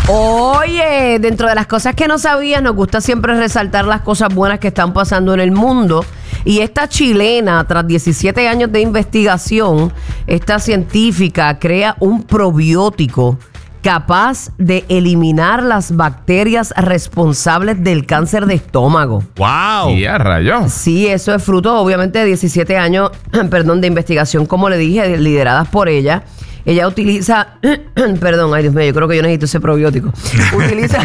Oye, dentro de las cosas que no sabías, nos gusta siempre resaltar las cosas buenas que están pasando en el mundo. Y esta chilena, tras 17 años de investigación, esta científica crea un probiótico capaz de eliminar las bacterias responsables del cáncer de estómago. ¡Wow! Y a rayos. Sí, eso es fruto, obviamente, de 17 años, de investigación, como le dije, lideradas por ella. Ella utiliza, perdón, ay Dios mío, yo creo que yo necesito ese probiótico. Utiliza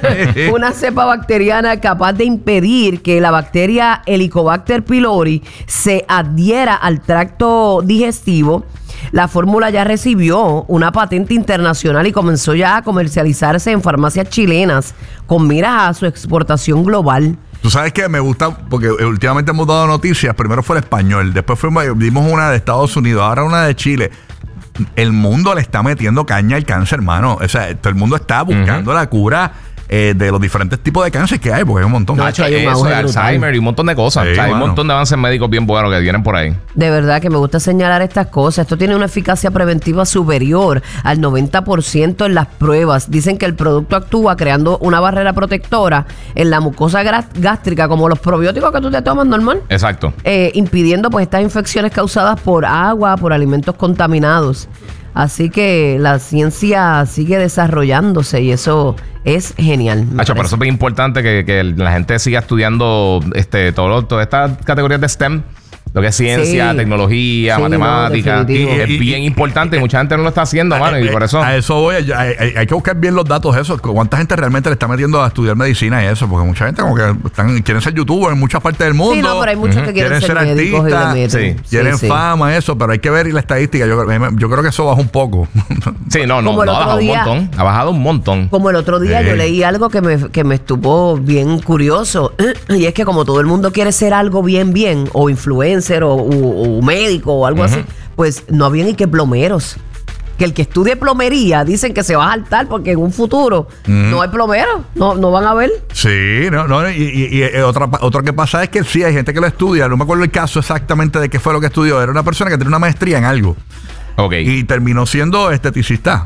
una cepa bacteriana capaz de impedir que la bacteria Helicobacter pylori se adhiera al tracto digestivo. La fórmula ya recibió una patente internacional y comenzó ya a comercializarse en farmacias chilenas con miras a su exportación global. Tú sabes que me gusta, porque últimamente hemos dado noticias. Primero fue el español, después dimos una de Estados Unidos, ahora una de Chile. El mundo le está metiendo caña al cáncer, hermano. O sea, todo el mundo está buscando la cura de los diferentes tipos de cáncer que hay, porque hay un montón. No, Nacho, hay un eso, auge Alzheimer y un montón de cosas. Sí, O sea, hay un bueno. montón de avances médicos bien buenos que vienen por ahí. De verdad que me gusta señalar estas cosas. Esto tiene una eficacia preventiva superior al 90% en las pruebas. Dicen que el producto actúa creando una barrera protectora en la mucosa gástrica, como los probióticos que tú te tomas normal. Exacto. Impidiendo pues estas infecciones causadas por agua, por alimentos contaminados. Así que la ciencia sigue desarrollándose y eso es genial. Nacho, por eso es bien importante que la gente siga estudiando todas estas categorías de STEM. Lo que es ciencia, Sí. tecnología, Sí, matemática. no, definitivo. Es bien importante y mucha gente no lo está haciendo, mano. Y por eso. A eso voy. Hay que buscar bien los datos esos. ¿Cuánta gente realmente le está metiendo a estudiar medicina y eso? Porque mucha gente como que quieren ser youtubers en muchas partes del mundo. Sí, no, pero hay muchos que quieren ser médicos y le artistas, meten. sí, quieren fama, eso, pero hay que ver la estadística. Yo creo que eso baja un poco. Sí, no, Como el ha otro bajado día. un montón. Ha bajado un montón. Como el otro día yo leí algo que me estuvo bien curioso. Y es que como todo el mundo quiere ser algo bien, o influencer, o médico, o algo así, pues no había ni que plomeros. Que el que estudie plomería dicen que se va a saltar porque en un futuro no hay plomeros, no van a ver. Sí, y otra que pasa es que sí, hay gente que lo estudia. No me acuerdo el caso exactamente de qué fue lo que estudió. Era una persona que tenía una maestría en algo. Ok. Y terminó siendo esteticista.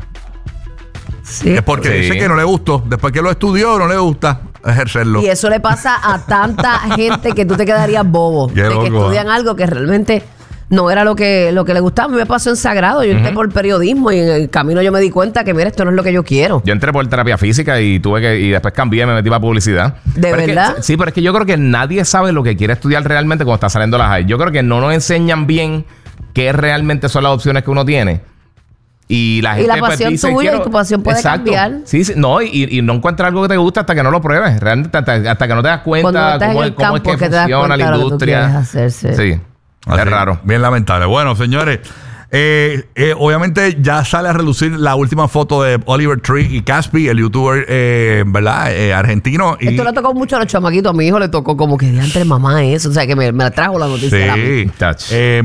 Sí. Es porque Sí. dice que no le gustó. Después que lo estudió, no le gusta ejercerlo. Y eso le pasa a tanta gente que tú te quedarías bobo. Qué de loco, que estudian algo que realmente no era lo que le gustaba. A mí me pasó en Sagrado. Yo entré por periodismo y en el camino yo me di cuenta que, mira, esto no es lo que yo quiero. Yo entré por terapia física y después cambié, me metí para publicidad. ¿De Pero es verdad? sí, pero es que yo creo que nadie sabe lo que quiere estudiar realmente cuando está saliendo las high. Yo creo que no nos enseñan bien qué realmente son las opciones que uno tiene. Y la gente la pasión dice, tuya y tu pasión puede cambiar. Sí, no, y no encuentras algo que te gusta hasta que no lo pruebes. Realmente hasta que no te das Cuando cuenta estás en el cómo es campo que que te das funciona cuenta la de lo que tú industria. quieres hacerse. Sí, Así, es raro. Bien lamentable. Bueno, señores, obviamente ya sale a relucir la última foto de Oliver Tree y Caspi, el youtuber, ¿verdad? Argentino. Y Esto le tocó mucho a los chamaquitos. A mi hijo le tocó como que de entre mamá eso. O sea, que me trajo la noticia. a la sí, Touch.